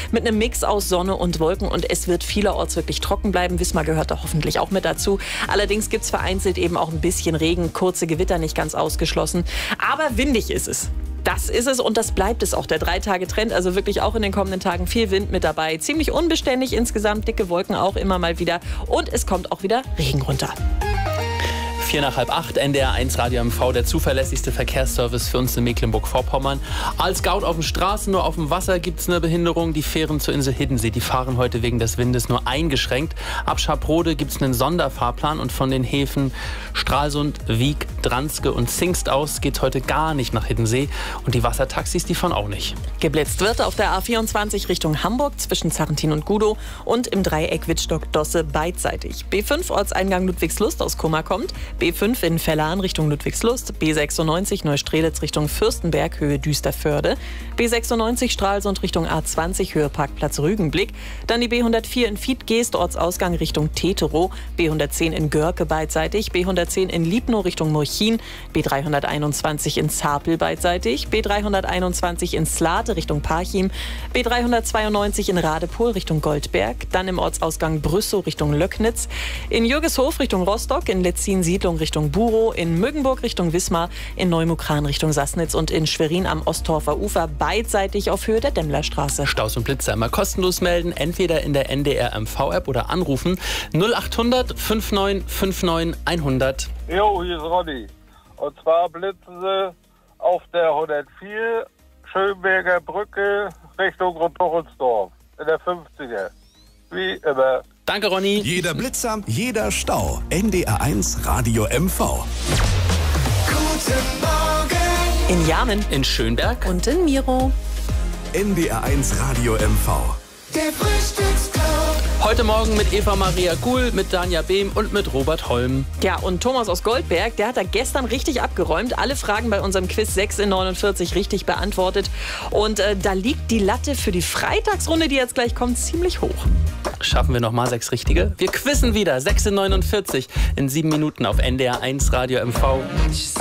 mit einem Mix aus Sonne und Wolken und es wird vielerorts wirklich trocken bleiben. Wismar gehört da hoffentlich auch mit dazu. Allerdings gibt es vereinzelt eben auch ein bisschen Regen, kurze Gewitter nicht ganz ausgeschlossen. Aber windig ist es. Das ist es und das bleibt es auch, der 3-Tage-Trend. Also wirklich auch in den kommenden Tagen viel Wind mit dabei. Ziemlich unbeständig insgesamt, dicke Wolken auch immer mal wieder. Und es kommt auch wieder Regen runter. 7:45, NDR 1 Radio MV, der zuverlässigste Verkehrsservice für uns in Mecklenburg-Vorpommern. Als Scout auf den Straßen, nur auf dem Wasser gibt es eine Behinderung. Die Fähren zur Insel Hiddensee, die fahren heute wegen des Windes nur eingeschränkt. Ab Schaprode gibt es einen Sonderfahrplan und von den Häfen Stralsund, Wiek, Dranske und Zingst aus geht es heute gar nicht nach Hiddensee. Und die Wassertaxis, die fahren auch nicht. Geblitzt wird auf der A24 Richtung Hamburg zwischen Zarrentin und Gudow und im Dreieck Wittstock-Dosse beidseitig. B5 Ortseingang Ludwigslust aus Kummer kommt. B5 in Vellan Richtung Ludwigslust, B96 Neustrelitz Richtung Fürstenberg, Höhe Düsterförde, B96 Stralsund Richtung A20, Höhe Parkplatz Rügenblick, dann die B104 in Fiedgeest, Ortsausgang Richtung Teterow, B110 in Görke beidseitig, B110 in Liebnow Richtung Murchin, B321 in Zapel beidseitig, B321 in Slate Richtung Parchim, B392 in Radepohl Richtung Goldberg, dann im Ortsausgang Brüssow Richtung Löcknitz, in Jürgeshof Richtung Rostock, in Letzin-Siedlung Richtung Burow, in Müggenburg Richtung Wismar, in Neumukran Richtung Sassnitz und in Schwerin am Osttorfer Ufer beidseitig auf Höhe der Demmlerstraße. Staus und Blitzer immer kostenlos melden, entweder in der NDR MV-App oder anrufen 0800 5959 100. Jo, hier ist Ronny. Und zwar blitzen sie auf der 104 Schönberger Brücke Richtung Rundtuchelsdorf in der 50er. Wie immer. Danke, Ronny. Jeder Blitzer, jeder Stau. NDR 1 Radio MV. Guten Morgen. In Jamen, In Schönberg. und in Miro. NDR 1 Radio MV. Der Frühstücksclub. Heute Morgen mit Eva Maria Guhl, mit Danja Behm und mit Robert Holm. Ja, und Thomas aus Goldberg, der hat da gestern richtig abgeräumt. Alle Fragen bei unserem Quiz 6 in 49 richtig beantwortet. Und da liegt die Latte für die Freitagsrunde, die jetzt gleich kommt, ziemlich hoch. Schaffen wir nochmal 6 richtige? Wir quizzen wieder. 6 in 49 in 7 Minuten auf NDR 1 Radio MV.